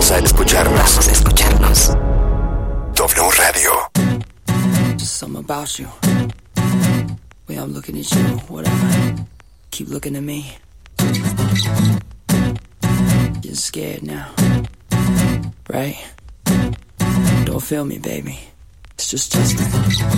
Vamos a escucharnos. W Radio. Just something about you. Way I'm looking at you, whatever. Keep looking at me. Getting scared now. Right? Don't feel me, baby. It's just Justin.